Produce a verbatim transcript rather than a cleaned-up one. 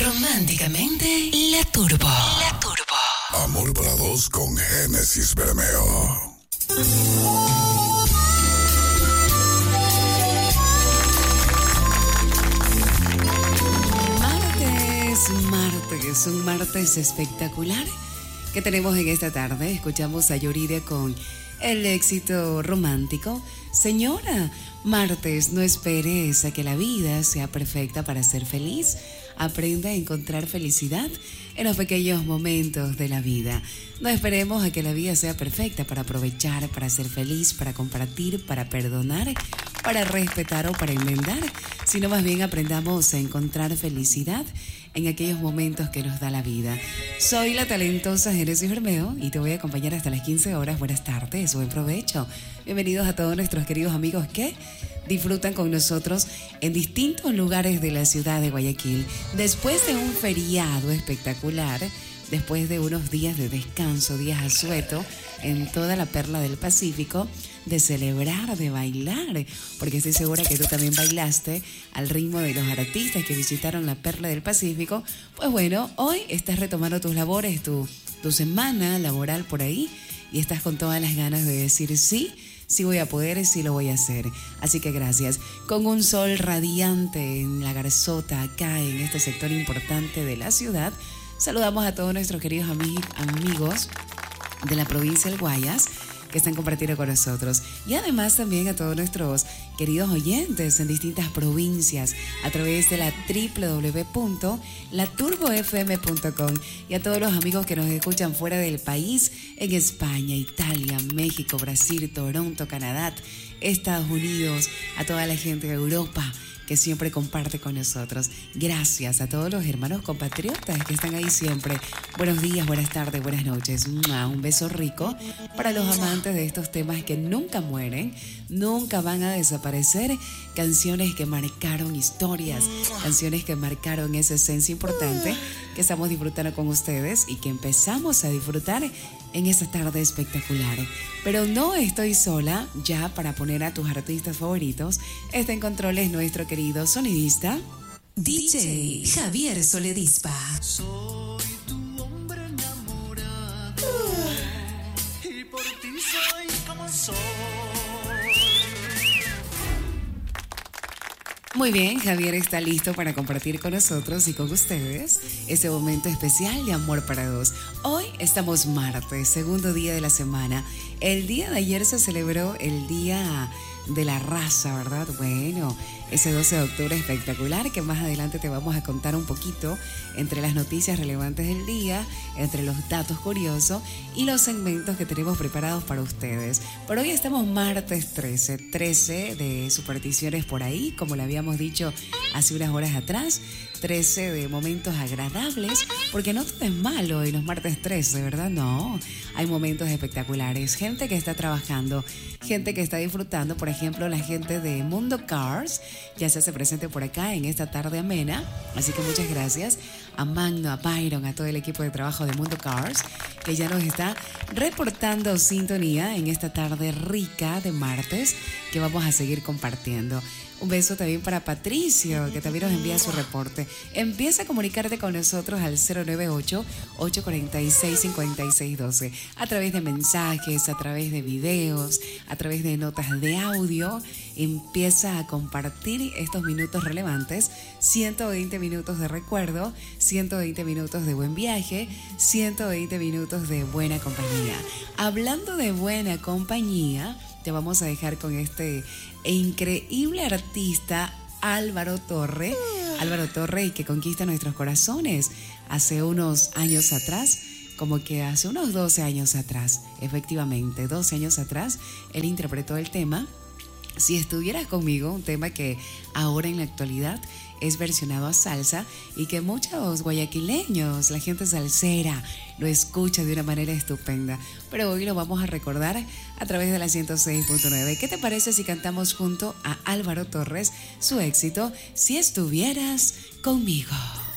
Románticamente, La Turbo. La Turbo. Amor para dos con Génesis Bermeo. Martes, martes, un martes espectacular que tenemos en esta tarde. Escuchamos a Yuridia con el éxito romántico. Señora, martes, no esperes a que la vida sea perfecta para ser feliz. Aprenda a encontrar felicidad en los pequeños momentos de la vida. No esperemos a que la vida sea perfecta para aprovechar, para ser feliz, para compartir, para perdonar, para respetar o para enmendar, sino más bien aprendamos a encontrar felicidad en aquellos momentos que nos da la vida. Soy la talentosa Génesis Bermeo y te voy a acompañar hasta las quince horas. Buenas tardes, buen provecho. Bienvenidos a todos nuestros queridos amigos que disfrutan con nosotros en distintos lugares de la ciudad de Guayaquil. Después de un feriado espectacular, después de unos días de descanso, días asueto en toda la perla del Pacífico, de celebrar, de bailar, porque estoy segura que tú también bailaste al ritmo de los artistas que visitaron la perla del Pacífico. Pues bueno, hoy estás retomando tus labores, tu, tu semana laboral por ahí, y estás con todas las ganas de decir sí, sí voy a poder, sí lo voy a hacer. Así que gracias. Con un sol radiante en la Garzota, acá en este sector importante de la ciudad, saludamos a todos nuestros queridos ami- amigos de la provincia del Guayas que están compartiendo con nosotros, y además también a todos nuestros queridos oyentes en distintas provincias a través de la doble u doble u doble u punto la turbo f m punto com, y a todos los amigos que nos escuchan fuera del país, en España, Italia, México, Brasil, Toronto, Canadá, Estados Unidos, a toda la gente de Europa que siempre comparte con nosotros. Gracias a todos los hermanos compatriotas que están ahí siempre. Buenos días, buenas tardes, buenas noches. Un beso rico para los amantes de estos temas que nunca mueren, nunca van a desaparecer. Canciones que marcaron historias, canciones que marcaron esa esencia importante que estamos disfrutando con ustedes y que empezamos a disfrutar en esta tarde espectacular. Pero no estoy sola ya para poner a tus artistas favoritos. Está en controles nuestro querido sonidista D J Javier Soledispa. Soy tu hombre enamorado y por ti soy como soy. Muy bien, Javier está listo para compartir con nosotros y con ustedes ese momento especial de amor para dos. Hoy estamos martes, segundo día de la semana. El día de ayer se celebró el Día de la Raza, ¿verdad? Bueno, ese doce de octubre espectacular que más adelante te vamos a contar un poquito entre las noticias relevantes del día, entre los datos curiosos y los segmentos que tenemos preparados para ustedes. Por hoy estamos martes trece, trece de supersticiones por ahí, como le habíamos dicho hace unas horas atrás, trece de momentos agradables, porque no todo es malo en los martes trece, ¿verdad? No, hay momentos espectaculares, gente que está trabajando, gente que está disfrutando. Por ejemplo, la gente de Mundo Cars ya se hace presente por acá en esta tarde amena, así que muchas gracias a Magno, a Byron, a todo el equipo de trabajo de Mundo Cars, que ya nos está reportando sintonía en esta tarde rica de martes que vamos a seguir compartiendo. Un beso también para Patricio, que también nos envía su reporte. Empieza a comunicarte con nosotros al cero nueve ocho, ocho cuatro seis, cinco seis uno dos a través de mensajes, a través de videos, a través de notas de audio. Empieza a compartir estos minutos relevantes, ciento veinte minutos de recuerdo, ciento veinte minutos de buen viaje, ciento veinte minutos de buena compañía. Hablando de buena compañía, te vamos a dejar con este increíble artista Álvaro Torre, Álvaro Torre, y que conquista nuestros corazones hace unos años atrás, como que hace unos doce años atrás, efectivamente, doce años atrás, él interpretó el tema Si estuvieras conmigo, un tema que ahora en la actualidad es versionado a salsa y que muchos guayaquileños, la gente salsera, lo escucha de una manera estupenda. Pero hoy lo vamos a recordar a través de la ciento seis punto nueve. ¿Qué te parece si cantamos junto a Álvaro Torres su éxito, Si estuvieras conmigo?